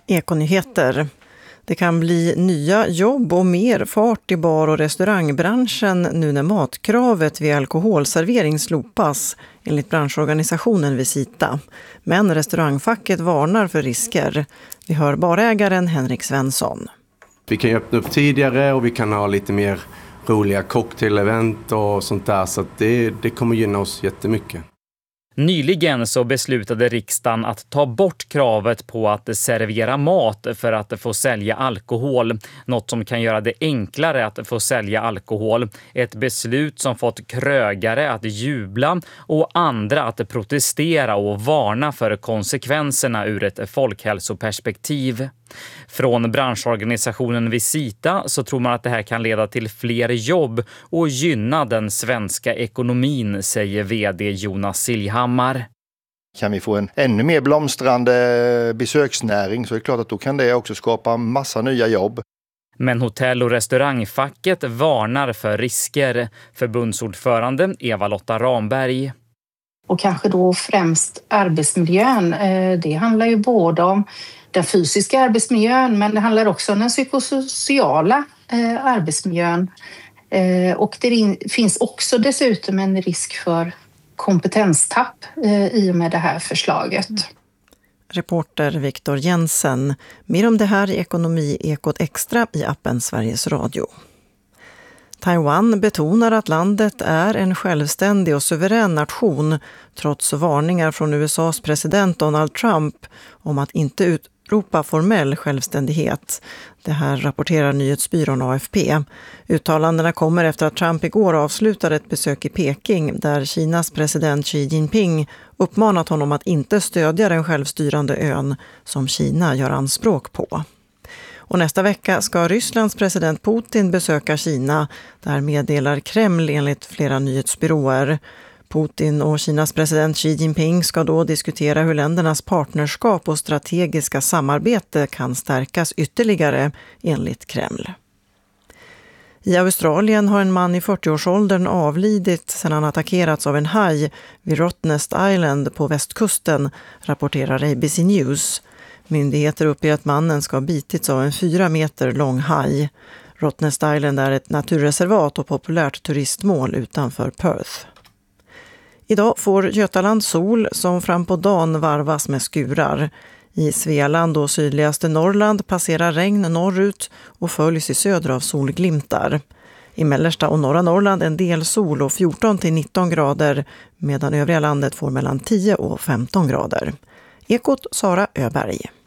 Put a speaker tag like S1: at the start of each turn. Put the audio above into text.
S1: Ekonyheter. Det kan bli nya jobb och mer fart i bar- och restaurangbranschen nu när matkravet vid alkoholservering slopas, enligt branschorganisationen Visita. Men restaurangfacket varnar för risker. Vi hör barägaren Henrik Svensson.
S2: Vi kan öppna upp tidigare och vi kan ha lite mer roliga cocktailevent och sånt där, så att det kommer gynna oss jättemycket.
S3: Nyligen så beslutade riksdagen att ta bort kravet på att servera mat för att få sälja alkohol. Något som kan göra det enklare att få sälja alkohol. Ett beslut som fått krögare att jubla och andra att protestera och varna för konsekvenserna ur ett folkhälsoperspektiv. Från branschorganisationen Visita så tror man att det här kan leda till fler jobb och gynna den svenska ekonomin, säger vd Jonas Siljehammar.
S4: Kan vi få en ännu mer blomstrande besöksnäring så är det klart att då kan det också skapa massa nya jobb.
S3: Men hotell- och restaurangfacket varnar för risker. Förbundsordförande Eva-Lotta Ramberg.
S5: Och kanske då främst arbetsmiljön. Det handlar ju både om den fysiska arbetsmiljön, men det handlar också om den psykosociala arbetsmiljön. Och det finns också dessutom en risk för kompetenstapp i och med det här förslaget.
S1: Reporter Viktor Jensen. Mer om det här i Ekonomi-ekot extra i appen Sveriges Radio. Taiwan betonar att landet är en självständig och suverän nation trots varningar från USAs president Donald Trump om att inte utropa formell självständighet. Det här rapporterar nyhetsbyrån AFP. Uttalandena kommer efter att Trump igår avslutade ett besök i Peking där Kinas president Xi Jinping uppmanat honom att inte stödja den självstyrande ön som Kina gör anspråk på. Och nästa vecka ska Rysslands president Putin besöka Kina. Där meddelar Kreml enligt flera nyhetsbyråer. Putin och Kinas president Xi Jinping ska då diskutera hur ländernas partnerskap och strategiska samarbete kan stärkas ytterligare enligt Kreml. I Australien har en man i 40-årsåldern avlidit sedan han attackerats av en haj vid Rottnest Island på västkusten, rapporterar ABC News. Myndigheter uppger att mannen ska ha bitits av en 4 meter lång haj. Rottnest Island är ett naturreservat och populärt turistmål utanför Perth. Idag får Götaland sol som fram på dagen varvas med skurar. I Svealand och sydligaste Norrland passerar regn norrut och följs i söder av solglimtar. I mellersta och norra Norrland en del sol och 14-19 grader medan övriga landet får mellan 10 och 15 grader. Ekot Sara Öberg.